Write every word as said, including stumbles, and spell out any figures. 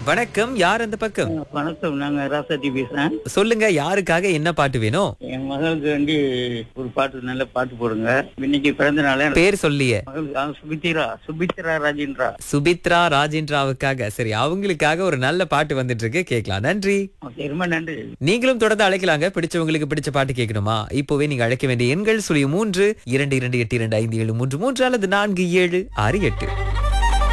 வணக்கம், யார் அந்த பக்கம்? வணக்கம். நாங்க ராசாத்தி பேசுறேன். சொல்லுங்க, யாருக்காக என்ன பாட்டு வேணும்? என் மகளுக்கு வேண்டி ஒரு பாட்டு, நல்ல பாட்டு போடுங்க. இன்னைக்கு பிறந்த நாள். பேர் சொல்லியே. மகள் ஆ, சுபித்திரா சுபித்திரா ராஜேந்திரா. சுபித்ரா ராஜேந்திராவுக்காக. சரி, அவங்களுக்காக ஒரு நல்ல பாட்டு வந்துட்டு இருக்கு, கேட்கலாம். நன்றி. ஓகே, ரொம்ப நன்றி. நீங்களும் தொடர்ந்து அழைக்கலாங்க. பிடிச்சவங்களுக்கு பிடிச்ச பாட்டு கேட்கணுமா? இப்போவே நீங்க அழைக்க வேண்டிய எண்கள் சுழியம் மூன்று இரண்டு இரண்டு எட்டு இரண்டு ஐந்து ஏழு மூன்று மூன்று அல்லது நான்கு ஏழு ஆறு எட்டு.